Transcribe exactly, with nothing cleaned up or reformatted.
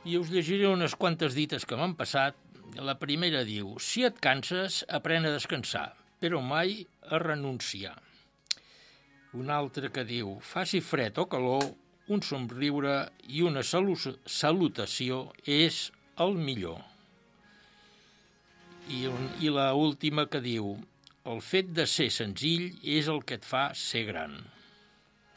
I us llegiré unes quantes dites que m'han passat. La primera diu: si et canses, aprèn a descansar, però mai a renunciar. Una altra que diu: faci fred o calor, un somriure i una salu- salutació és el millor. I, un, I la última que diu: el fet de ser senzill és el que et fa ser gran.